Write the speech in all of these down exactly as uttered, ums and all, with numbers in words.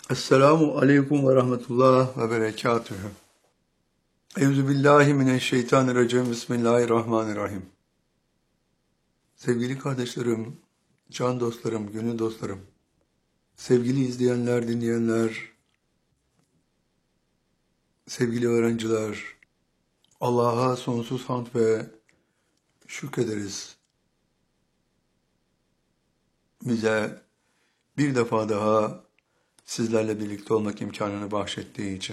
Esselamu aleyküm ve rahmetullah ve berekatühü. Euzu billahi mineşşeytanirracim. Bismillahirrahmanirrahim. Sevgili kardeşlerim, can dostlarım, gönül dostlarım, sevgili izleyenler, dinleyenler, sevgili öğrenciler, Allah'a sonsuz hamd ve şükrederiz. Bize bir defa daha sizlerle birlikte olmak imkanını bahşettiği için.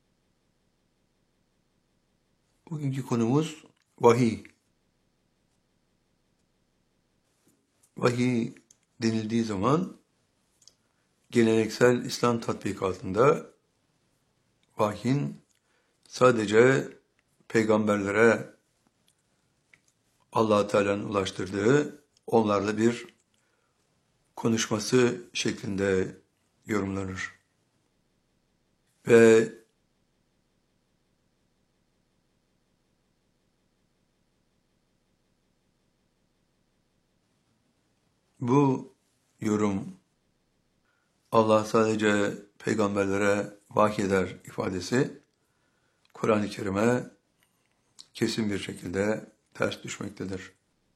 Bugünkü konumuz vahiy. Vahiy denildiği zaman geleneksel İslam tatbikatında vahyin sadece peygamberlere Allah-u Teala'nın ulaştırdığı onlarla bir konuşması şeklinde yorumlanır. Ve bu yorum Allah sadece peygamberlere vahyeder ifadesi Kur'an-ı Kerim'e kesin bir şekilde ters düşmektedir.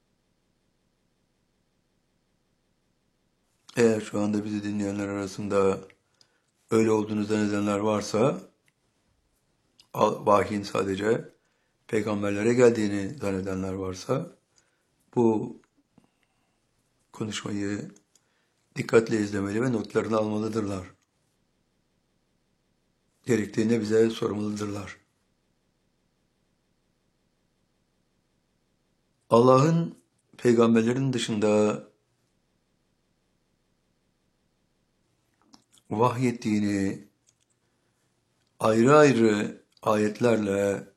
Eğer şu anda bizi dinleyenler arasında öyle olduğunu zannedenler varsa, vahyin sadece peygamberlere geldiğini zannedenler varsa, bu konuşmayı dikkatle izlemeli ve notlarını almalıdırlar. Gerektiğinde bize sormalıdırlar. Allah'ın peygamberlerin dışında vahyettiğini ayrı ayrı ayetlerle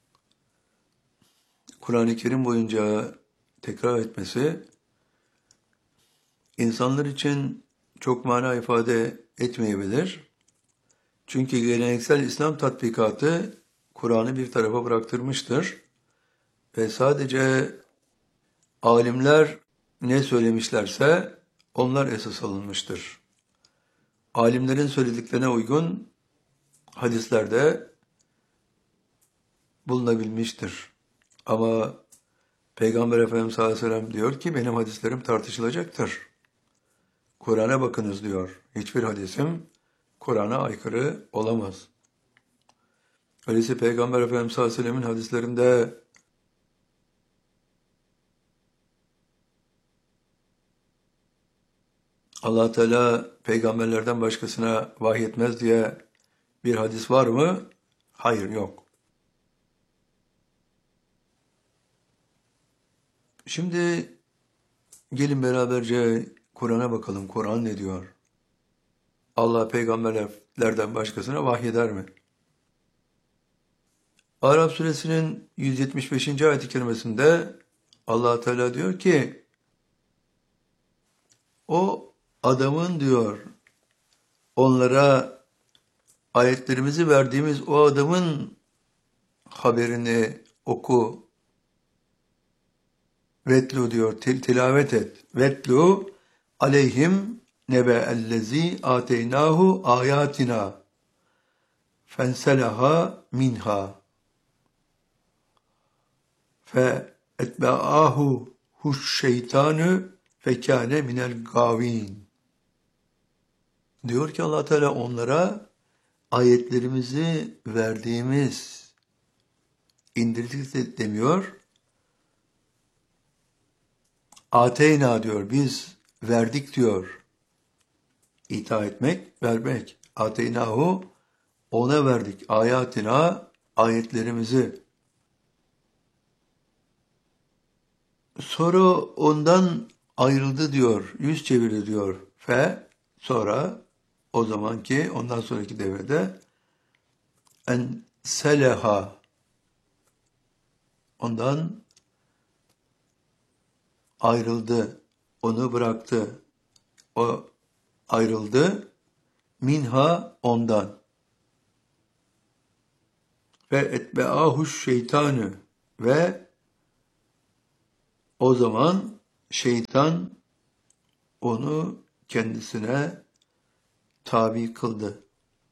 Kur'an-ı Kerim boyunca tekrar etmesi insanlar için çok mana ifade etmeyebilir. Çünkü geleneksel İslam tatbikatı Kur'an'ı bir tarafa bıraktırmıştır ve sadece alimler ne söylemişlerse onlar esas alınmıştır. Alimlerin söylediklerine uygun hadislerde bulunabilmiştir. Ama Peygamber Efendimiz sallallahu aleyhi ve sellem diyor ki benim hadislerim tartışılacaktır. Kur'an'a bakınız diyor. Hiçbir hadisim Kur'an'a aykırı olamaz. Öyleyse Peygamber Efendimiz sallallahu aleyhi ve sellem'in hadislerinde Allah Teala peygamberlerden başkasına vahyetmez diye bir hadis var mı? Hayır, yok. Şimdi gelin beraberce Kur'an'a bakalım. Kur'an ne diyor? Allah peygamberlerden başkasına vahyeder mi? Araf suresinin yüz yetmiş beşinci ayet-i kerimesinde Allah Teala diyor ki o adamın diyor onlara ayetlerimizi verdiğimiz o adamın haberini oku. Vetlu diyor, til tilavet et. Vetlu aleyhim nebe'ellezi ateynahu ayatina fenselaha minha fe etbe'ahu huş şeytanü fekâne minel gâvîn. Diyor ki Allah Teala onlara ayetlerimizi verdiğimiz indirdik de demiyor. Ateyna diyor, biz verdik diyor. İta etmek, vermek. Ateynahu, ona verdik. Ayatina, ayetlerimizi. Sonra ondan ayrıldı diyor, yüz çevirdi diyor. Fe, sonra o zamanki, ondan sonraki devrede en seleha, ondan ayrıldı, onu bıraktı, o ayrıldı, minha ondan. Ve etbeahuş şeytanı ve o zaman şeytan onu kendisine tabi kıldı.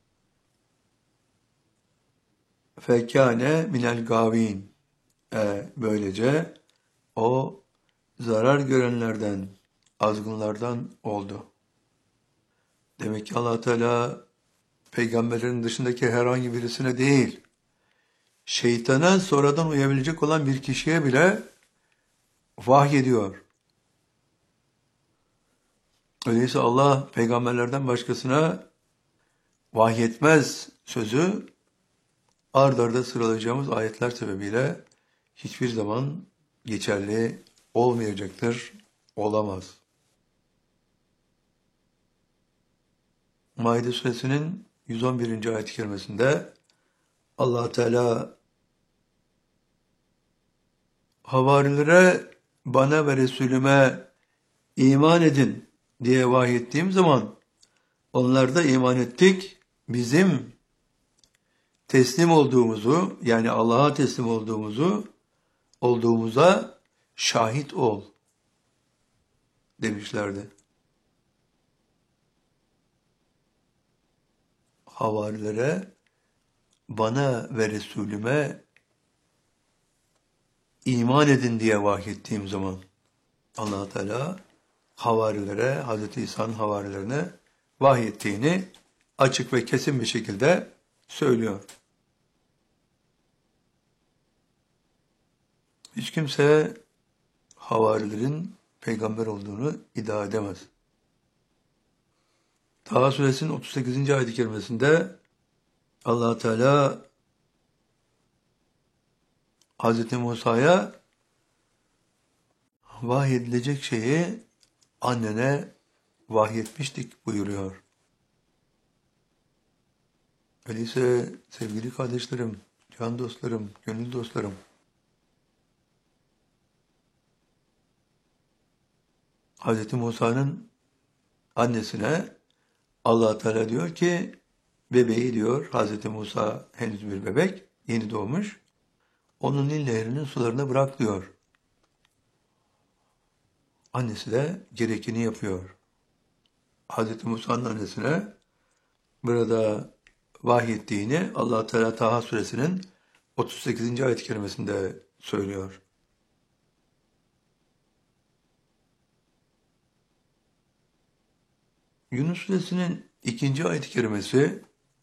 Fekâne minel gâvîn. E, böylece o zarar görenlerden, azgınlardan oldu. Demek ki Allah Teala peygamberlerin dışındaki herhangi birisine değil, şeytana sonradan uyabilecek olan bir kişiye bile vahyediyor. Öyleyse Allah peygamberlerden başkasına vahyetmez sözü ard arda sıralayacağımız ayetler sebebiyle hiçbir zaman geçerli olmayacaktır, olamaz. Maide suresinin yüz on birinci ayet-i kerimesinde Allah Teala havarilere bana ve Resulüme iman edin diye vahyettiğim zaman onlar da iman ettik. Bizim teslim olduğumuzu, yani Allah'a teslim olduğumuzu, olduğumuza şahit ol demişlerdi. Havarilere bana ve Resulüme iman edin diye vahyettiğim zaman Allah Teala havarilere, Hazreti İsa'nın havarilerine vahyettiğini açık ve kesin bir şekilde söylüyor. Hiç kimse havarilerin peygamber olduğunu iddia edemez. Taha suresinin otuz sekizinci ayet-i kerimesinde Allah Teala Hazreti Musa'ya vahyedilecek şeyi annene vahyetmiştik buyuruyor. Öyleyse sevgili kardeşlerim, can dostlarım, gönül dostlarım, Hazreti Musa'nın annesine Allah Teala diyor ki, bebeği diyor, Hazreti Musa henüz bir bebek, yeni doğmuş, onun Nil Nehri'nin sularına bırak diyor. Annesi de gerekeni yapıyor. Hazreti Musa'nın annesine burada vahyettiğini Allah Teala Taha suresinin otuz sekizinci ayet-i kerimesinde söylüyor. Yunus suresinin ikinci ayet-i kerimesi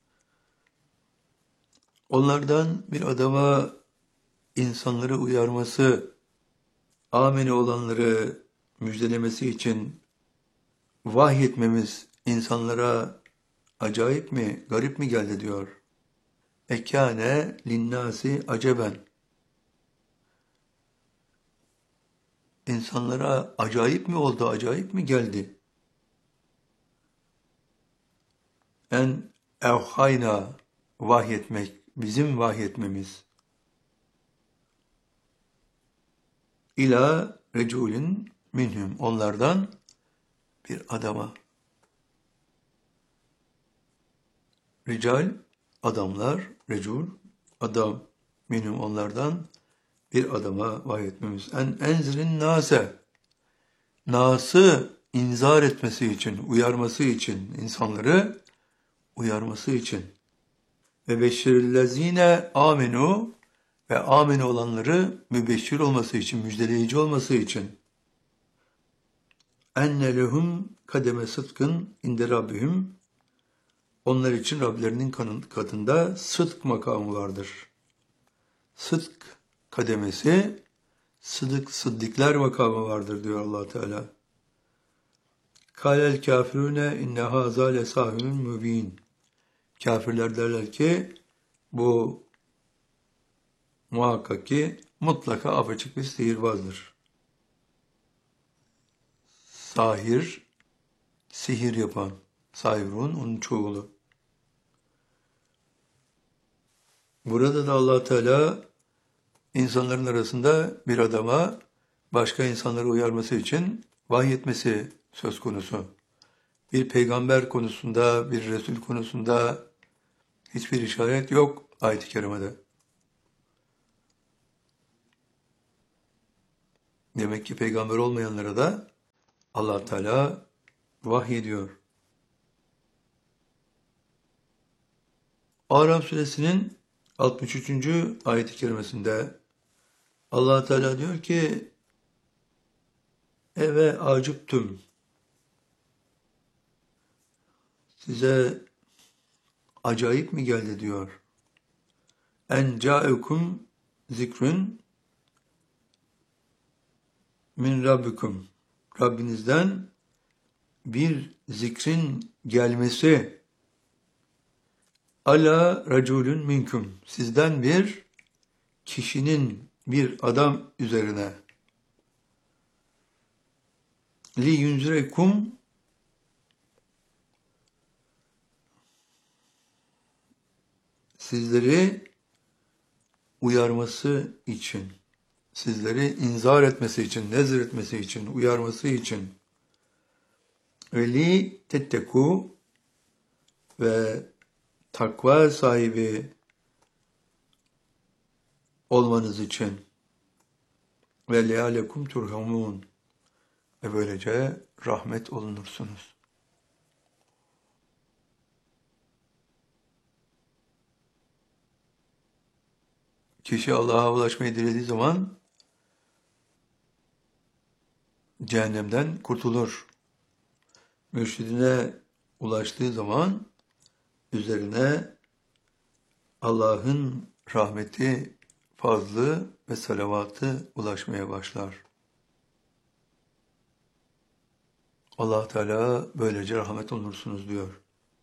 onlardan bir adama insanları uyarması, amene olanları müjdelemesi için vahyetmemiz insanlara acayip mi, garip mi geldi diyor. Ekâne linnâsi aceben. İnsanlara acayip mi oldu, acayip mi geldi? En evhayna vahyetmek, bizim vahyetmemiz. İlâ reculin minhum. Onlardan bir adama. Rical, adamlar, recul, adam, minhum onlardan bir adama vahyetmemiz. En enzirin nase. Nas'ı inzar etmesi için, uyarması için, insanları uyarması için. Ve beşşirillezine amenu ve amin olanları mübeşşir olması için, müjdeleyici olması için. Enne lehum kademe sıdkın inde rabbihim. Onlar için Rablerinin katında sıdk makamı vardır. Sıdk kademesi, sıdık, sıddikler makamı vardır diyor Allah Teala. Kâlel kâfirûne inne hâzâ lesâhirun mübîn. Kafirler derler ki bu muhakkak ki mutlaka apaçık bir sihirbazdır. Sahir, sihir yapan. Sahirun, onun çoğulu. Burada da Allah Teala insanların arasında bir adama başka insanları uyarması için vahyetmesi söz konusu. Bir peygamber konusunda, bir Resul konusunda hiçbir işaret yok ayet-i kerimede. Demek ki peygamber olmayanlara da Allah Teala vahyediyor. Araf suresinin altmış üçüncü ayet-i kerimesinde Allah Teala diyor ki eve acıptüm, size acayip mi geldi diyor. En ca'ekum zikrün min rabbikum, Rabbinizden bir zikrin gelmesi, ala raculun minkum, sizden bir kişinin, bir adam üzerine, li yunzirekum, sizleri uyarması için, sizleri inzar etmesi için, nezir etmesi için, uyarması için, ve li tetteku, ve takva sahibi olmanız için, ve lealekum turhamun, ve böylece rahmet olunursunuz. Kişi Allah'a ulaşmayı dilediği zaman cehennemden kurtulur. Mürşidine ulaştığı zaman üzerine Allah'ın rahmeti, fazlı ve salavatı ulaşmaya başlar. Allah Teala böylece rahmet olursunuz diyor.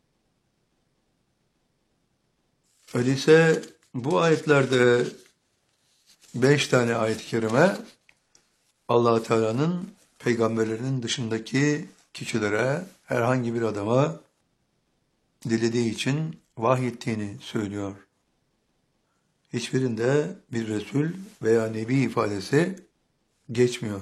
Öyleyse bu ayetlerde beş tane ayet-i kerime Allah Teala'nın peygamberlerinin dışındaki kişilere, herhangi bir adama dilediği için vahyettiğini söylüyor. Hiçbirinde bir Resul veya Nebi ifadesi geçmiyor.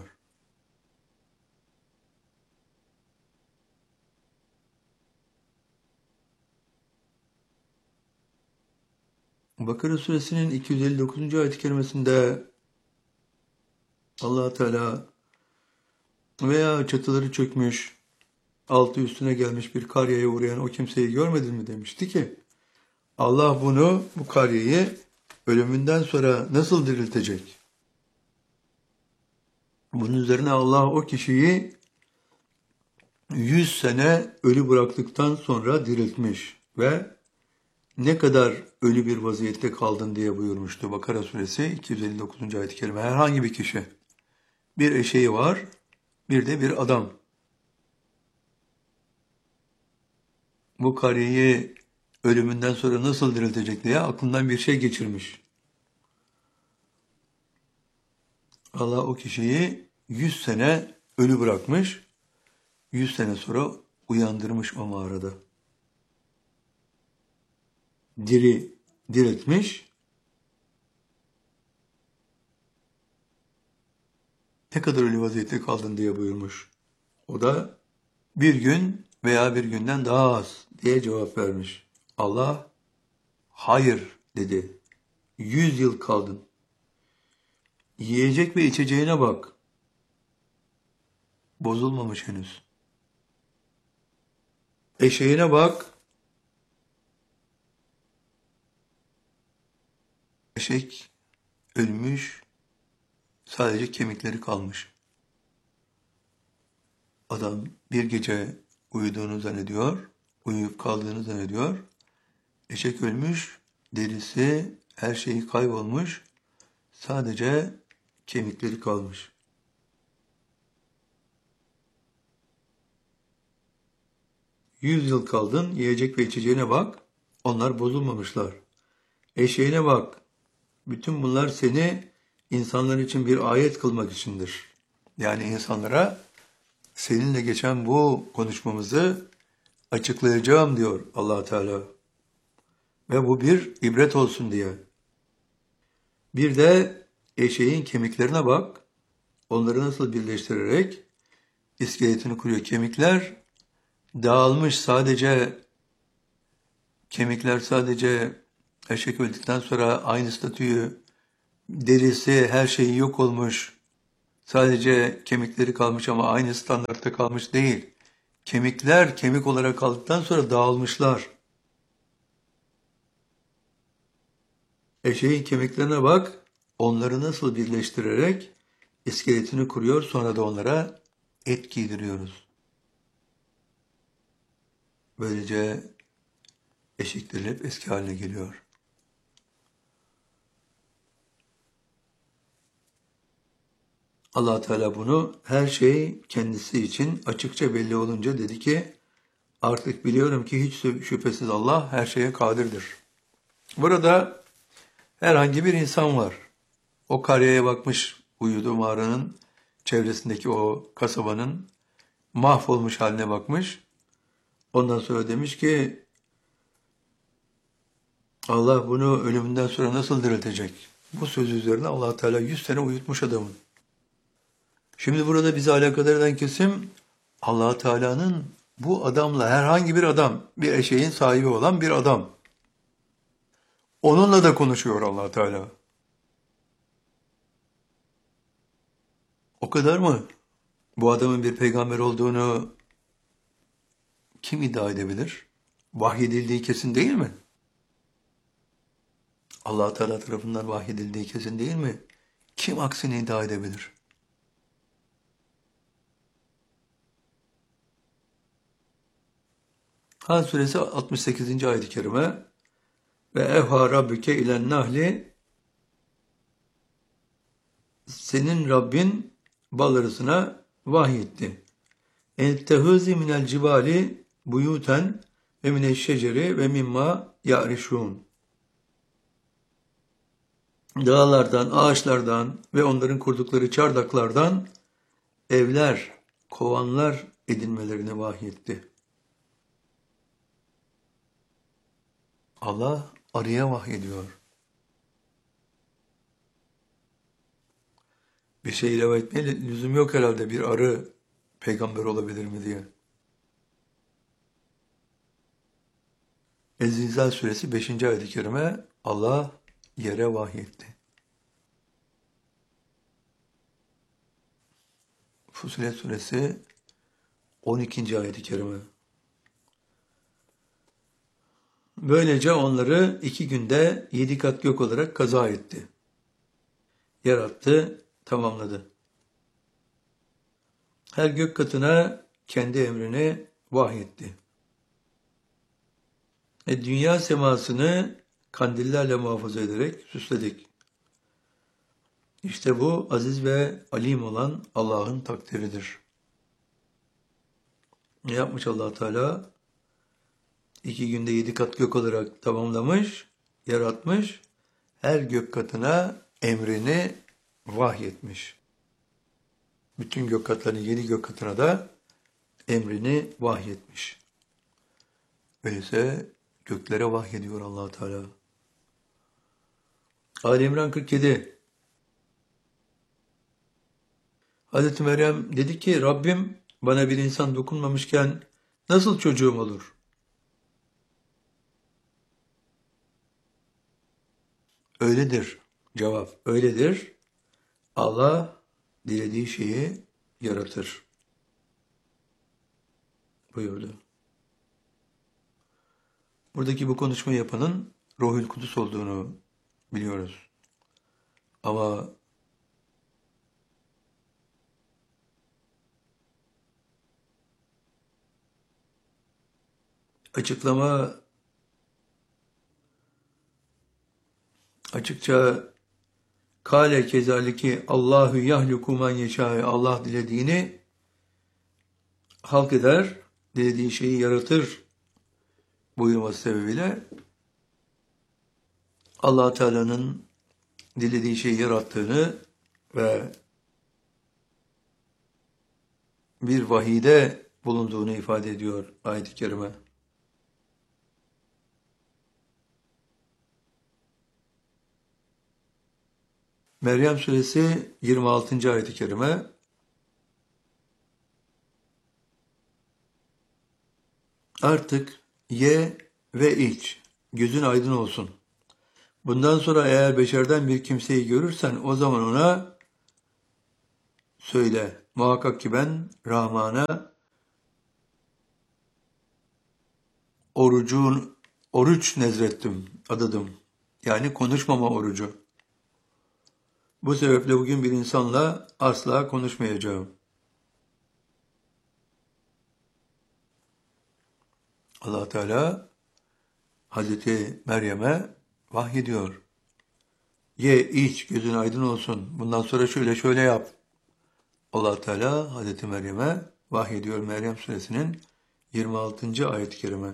Bakara suresinin iki yüz elli dokuzuncu ayet-i kerimesinde Allah Teala veya çatıları çökmüş, altı üstüne gelmiş bir karyaya uğrayan o kimseyi görmedin mi demişti ki, Allah bunu, bu karyeyi ölümünden sonra nasıl diriltecek? Bunun üzerine Allah o kişiyi yüz sene ölü bıraktıktan sonra diriltmiş ve ne kadar ölü bir vaziyette kaldın diye buyurmuştu. Bakara suresi iki yüz elli dokuzuncu ayet-i kerime. Herhangi bir kişi, bir eşeği var, bir de bir adam. Bu kariyeyi ölümünden sonra nasıl diriltecek diye aklından bir şey geçirmiş. Allah o kişiyi yüz sene ölü bırakmış, yüz sene sonra uyandırmış o mağarada. Diri diriltmiş. Ne kadar ölü vaziyette kaldın diye buyurmuş. O da bir gün veya bir günden daha az diye cevap vermiş. Allah hayır dedi. Yüz yıl kaldın. Yiyecek ve içeceğine bak. Bozulmamış henüz. Eşeğine bak. Eşek ölmüş. Sadece kemikleri kalmış. Adam bir gece uyuduğunu zannediyor. Uyuyup kaldığını zannediyor. Eşek ölmüş. Derisi, her şeyi kaybolmuş. Sadece kemikleri kalmış. Yüz yıl kaldın, yiyecek ve içeceğine bak, onlar bozulmamışlar. Eşeğine bak, bütün bunlar seni insanlar için bir ayet kılmak içindir. Yani insanlara seninle geçen bu konuşmamızı açıklayacağım diyor Allah Teala. Ve bu bir ibret olsun diye. Bir de eşeğin kemiklerine bak, onları nasıl birleştirerek iskeletini kuruyor. Kemikler dağılmış, sadece kemikler sadece eşek öldükten sonra aynı statüyü, derisi, her şeyi yok olmuş. Sadece kemikleri kalmış ama aynı standartta kalmış değil. Kemikler kemik olarak kaldıktan sonra dağılmışlar. Eşeğin kemiklerine bak, onları nasıl birleştirerek iskeletini kuruyor, sonra da onlara et giydiriyoruz. Böylece eşekler hep eski haline geliyor. Allah Teala bunu her şey kendisi için açıkça belli olunca dedi ki, artık biliyorum ki hiç şüphesiz Allah her şeye kadirdir. Burada herhangi bir insan var. O karyaya bakmış, uyuduğu mağaranın çevresindeki o kasabanın mahvolmuş haline bakmış. Ondan sonra demiş ki, Allah bunu ölümünden sonra nasıl diriltecek? Bu söz üzerine Allah Teala yüz sene uyutmuş adamın. Şimdi burada bizi alakadar eden kesim Allah Teala'nın bu adamla, herhangi bir adam, bir eşeğin sahibi olan bir adam. Onunla da konuşuyor Allah Teala. O kadar mı? Bu adamın bir peygamber olduğunu kim iddia edebilir? Vahyedildiği kesin değil mi? Allah Teala tarafından vahyedildiği kesin değil mi? Kim aksini iddia edebilir? Han suresi altmış sekizinci ayet-i kerime ve evha rabbuke ilen nahli, senin Rabbin bal arısına vahyetti. Entehüzi minel cibali buyuten ve mineşşeceri ve mimma ya'rişun. Dağlardan, ağaçlardan ve onların kurdukları çardaklardan evler, kovanlar edinmelerini vahyetti. Allah arıya vahyediyor. Bir şey ilave etmeye lüzum yok herhalde, bir arı peygamber olabilir mi diye. Ez-Zilzal suresi beşinci ayet-i kerime Allah yere vahyetti. Fussilet suresi on ikinci ayet-i kerime. Böylece onları iki günde yedi kat gök olarak kaza etti. Yarattı, tamamladı. Her gök katına kendi emrini vahyetti. E, dünya semasını kandillerle muhafaza ederek süsledik. İşte bu aziz ve alim olan Allah'ın takdiridir. Ne yapmış Allah Teala? İki günde yedi kat gök olarak tamamlamış, yaratmış. Her gök katına emrini vahyetmiş. Bütün gök katlarının yedi gök katına da emrini vahyetmiş. Öyleyse göklere vahyediyor Allah Teala. Ali İmran kırk yedi. Hazreti Meryem dedi ki, Rabbim bana bir insan dokunmamışken nasıl çocuğum olur? Öyledir. Cevap, öyledir. Allah dilediği şeyi yaratır buyurdu. Buradaki bu konuşma yapanın Ruhul Kudüs olduğunu biliyoruz. Ama açıklama açıkça kâle kezaliki Allahu yahluku men yeşâ, Allah dilediğini halk eder, dilediği şeyi yaratır buyurması sebebiyle Allah Teala'nın dilediği şeyi yarattığını ve bir vahide bulunduğunu ifade ediyor ayet-i kerime. Meryem suresi yirmi altıncı ayet-i kerime. Artık ye ve iç, gözün aydın olsun. Bundan sonra eğer beşerden bir kimseyi görürsen o zaman ona söyle. Muhakkak ki ben Rahman'a orucun, oruç nezrettim, adadım. Yani konuşmama orucu. Bu sebeple bugün bir insanla asla konuşmayacağım. Allah Teala Hazreti Meryem'e vahyediyor. Ye, iç, gözün aydın olsun. Bundan sonra şöyle şöyle yap. Allah Teala Hazreti Meryem'e vahyediyor Meryem suresinin yirmi altıncı ayet-i kerime.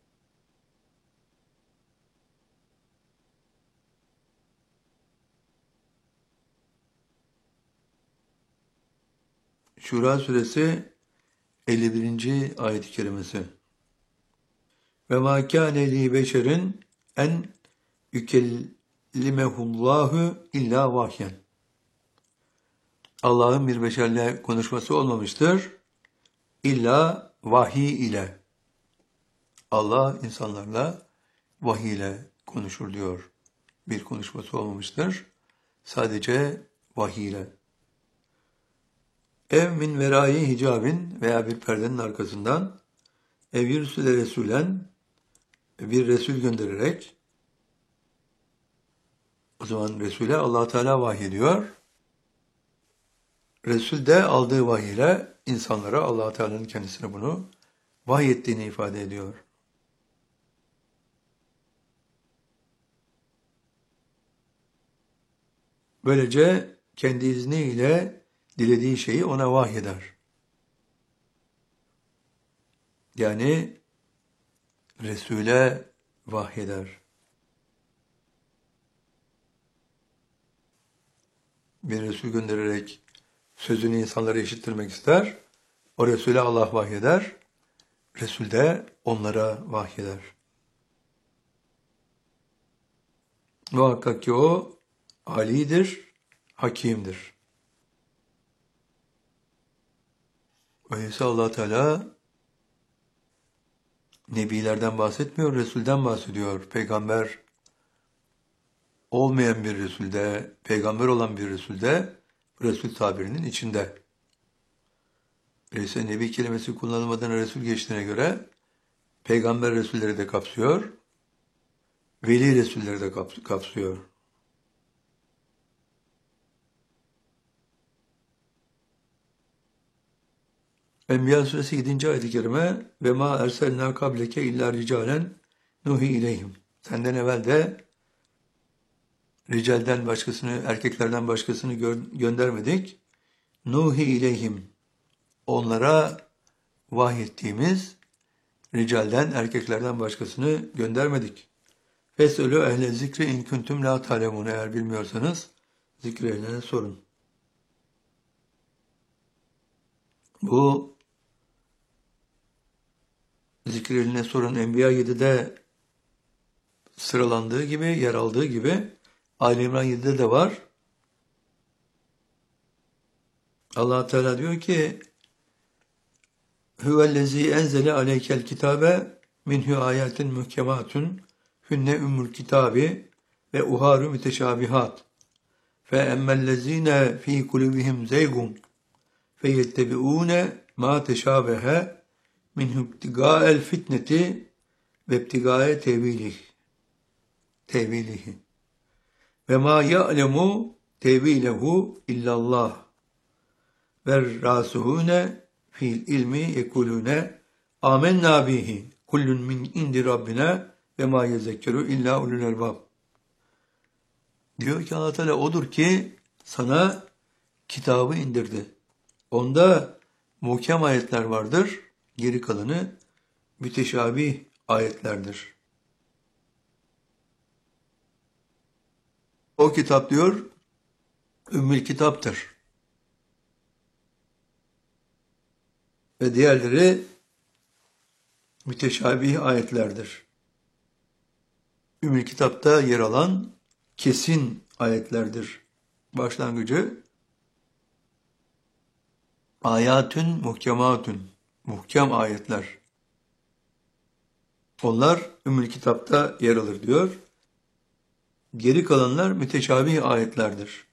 Şura suresi elli birinci ayet-i kerimesi. Ve mâ kâne li beşerin en yükellimehullahu illa vahyen. Allah'ın bir beşerle konuşması olmamıştır. İlla vahiy ile. Allah insanlarla vahiy ile konuşur diyor. Bir konuşması olmamıştır. Sadece vahiy ile. Ev min verayi hicabin veya bir perdenin arkasından ev yürsüle resulen bir Resul göndererek o zaman Resul'e Allah Teala vahyediyor. Resul de aldığı vahiy ile insanlara Allah Teala'nın kendisine bunu vahyettiğini ifade ediyor. Böylece kendi izniyle dilediği şeyi ona vahyeder. Yani Resul'e vahyeder. Bir Resul göndererek sözünü insanlara işittirmek ister. O Resul'e Allah vahyeder. Resul de onlara vahyeder. Muhakkak ki o alidir, hakimdir. Öyleyse Allah Teala nebilerden bahsetmiyor, Resul'den bahsediyor. Peygamber olmayan bir Resul'de, peygamber olan bir Resul'de, Resul tabirinin içinde. Öyleyse nebi kelimesi kullanılmadan Resul geçtiğine göre peygamber Resulleri de kapsıyor, veli Resulleri de kapsıyor. Enbiya suresi yedinci ayet-i kerime ve ma erselna kableke illa ricalen nuhi ileyhim. Senden evvel de ricalden başkasını, erkeklerden başkasını gö- göndermedik. Nuhi ileyhim. Onlara vahyettiğimiz ricalden, erkeklerden başkasını göndermedik. Fesölü ehle zikri in kuntum la talemun. Eğer bilmiyorsanız zikri ehline sorun. Bu zikri ehline sorun Enbiya yedide sıralandığı gibi, yer aldığı gibi Ali İmran yedide de var. Allah Teala diyor ki Huvellezî enzele aleykel kitabe minhu ayatin muhkematun hünne ümmül kitabi ve uharu müteşabihat fe emmellezîne fî kulubihim zeygun fe yettebiûne mâ teşâbehe minhu ibtigâel fitneti ve ibtigâe tevilih tevilihi ve mâ ya'lemu tevilehu illallah ve râsuhûne fil ilmi yekulûne âmennâ bihi kullun min indi rabbina ve mâ yezekkeru illâ ulul elbâb. Diyor ki Allah Teala odur ki sana kitabı indirdi. Onda muhkem ayetler vardır. Geri kalanı müteşabih ayetlerdir. O kitap diyor ümmül kitaptır. Ve diğerleri müteşabih ayetlerdir. Ümmül kitapta yer alan kesin ayetlerdir. Başlangıcı ayatün muhkematün, muhkem ayetler. Onlar ümmül kitapta yer alır diyor. Geri kalanlar müteşabih ayetlerdir.